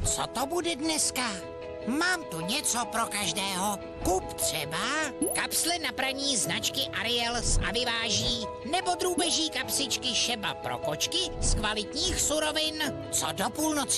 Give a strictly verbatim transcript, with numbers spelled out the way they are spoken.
Co to bude dneska? Mám tu něco pro každého. Kup třeba kapsle na praní značky Ariel z Aviváží nebo drůbeží kapsičky Šeba pro kočky z kvalitních surovin. Co do půlnoci